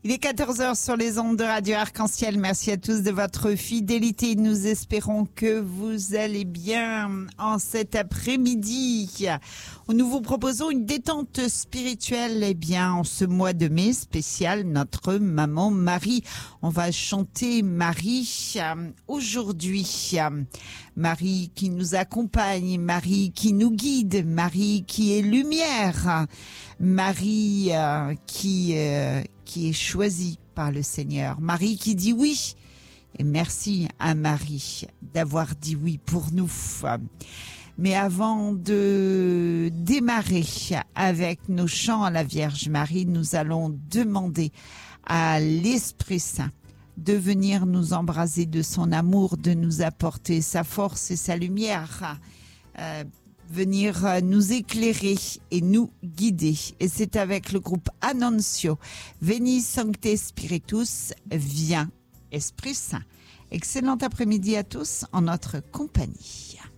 Il est 14 heures sur les ondes de Radio Arc-en-Ciel. Merci à tous de votre fidélité. Nous espérons que vous allez bien en cet après-midi. Nous vous proposons une détente spirituelle, en ce mois de mai spécial, notre maman Marie. On va chanter Marie aujourd'hui. Marie qui nous accompagne, Marie qui nous guide, Marie qui est lumière, Marie qui est choisie par le Seigneur, Marie qui dit oui. Et merci à Marie d'avoir dit oui pour nous. Mais avant de démarrer avec nos chants à la Vierge Marie, nous allons demander à l'Esprit Saint de venir nous embraser de son amour, de nous apporter sa force et sa lumière, venir nous éclairer et nous guider. Et c'est avec le groupe Annuncio, Veni Sancte Spiritus, viens Esprit Saint. Excellent après-midi à tous en notre compagnie.